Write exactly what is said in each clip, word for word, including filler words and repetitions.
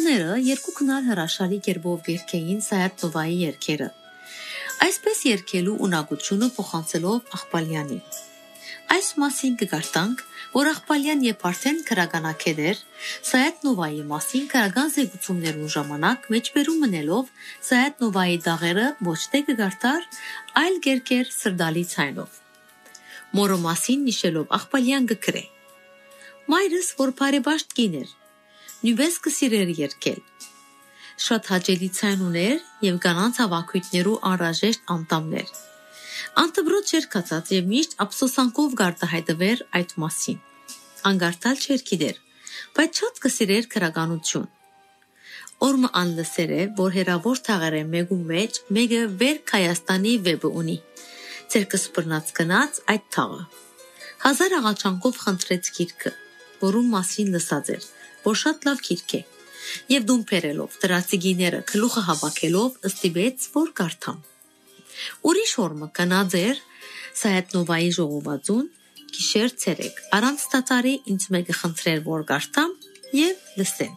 Գիտնողները երկու քնար հրաշալի կերպով երգեին Սայաթ-Նովայի երգերը, այսպես երգելու ունակությունը փոխանցելով Աղբալյանին։ Այս մասին կգարտանք, որ Աղբալյան երբ արդեն քրագանակել էր, Սայաթ-Նովայի մասին քրագան զեկուցումներուն ժամանակ մեջբերում մնելով Սայաթ-Նովայի դաղերը ոչ թե կգարտար, այլ կերկեր սրդալի ցայնով։ Մորո մասին նշելով Աղբալյան գկրե. Մայրս, որ բարեբաշտ կին էր, նույնպես կսիրեր երգել։ Շատ հաճելի ցայն ուներ եւ կանանց հավաքույթներու անհրաժեշտ անդամներ։ Անտբրոց երկացած եւ միշտ ափսոսանքով գարտահայտվեր այդ մասին։ Անգարտալ չէր գիտեր, բայց շատ կսիրեր քրագանություն։ Օրմը անլսեր է, որ հերավոր թաղերը մեկու մեջ մեկը վեր Հայաստանի վեբը ունի։ Ցերկս բռնած գնաց այդ թաղը։ Հազար աղաչանքով խնդրեց գիրքը, որում մասին լսած էր, որ շատ լավ գիրք է, եւ դուն փերելով դրացիգիները գլուխը հավաքելով ըստիվեց, որ կարդամ։ Ուրիշ օրը կանած էր Սայաթ-Նովայի ժողովածուն գիշեր ցերեկ, առանց տատարի ինձ մեկը խնդրեր, որ կարդամ եւ լսեմ։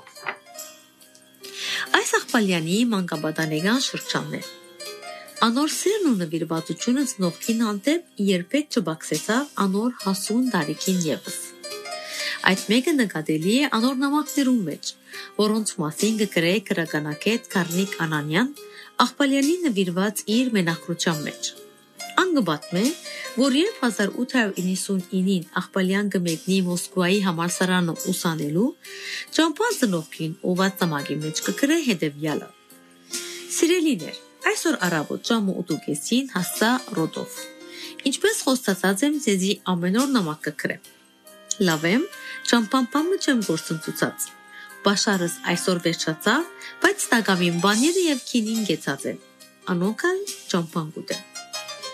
Այս Աղբալյանի մանկաբադանեգան շրջանն է։ Անոր սերն ու նվիրվածությունը ծնողքին հանդեպ երբեք չբացեցավ անոր հասուն տարիքին եւս։ Այդ մեկը նկատելի է անոր նամակներում մեջ, որոնց մասին կգրե քրագանակետ Կարնիկ Անանյան Աղբալյանի նվիրված իր մենակրության մեջ։ Անգբատմ է, որ երբ հազար ութ հարյուր իննսունինին Աղբալյան կմեկնի Մոսկվայի համալսարանը ուսանելու, ճամփան ծնողքին ուված նամակի մեջ կգրե հետևյալը. Սիրելիներ, այսօր առավոտ ժամը ութ հասա ռոդով։ Ինչպես խոստացած եմ, ձեզի ամեն օր նամակ կգրեմ։ Լավ եմ, ճամփամպամը չեմ գործընծուցած։ Բաշարս այսօր վերջացավ, բայց տակամին բաները եւ քինին գեցած է։ Անոնքալ ճամփան գուտե։